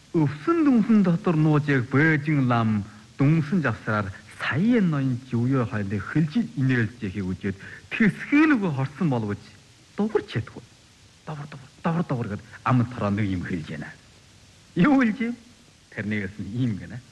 өвсөн дүнсэн дотор нууж яг Бээжин лам дүнсэн завсраар саяын ноён живёо хайлыг хэлж инээлж яхийг үжээд тэсгэлгүй хорсон боловч дуурч чадгүй. Давар гэд ам тараа нэг юм хэлж яана. Юу хэлж юм? Тэрнээс нь ийм гэнэ.